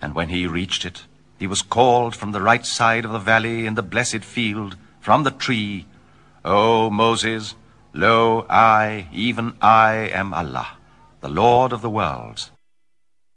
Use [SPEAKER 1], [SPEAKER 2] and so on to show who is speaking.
[SPEAKER 1] And when he reached it, he was called from the right side of the valley in the blessed field, from the tree, O Moses, lo, I, even I, am Allah, the Lord of the worlds.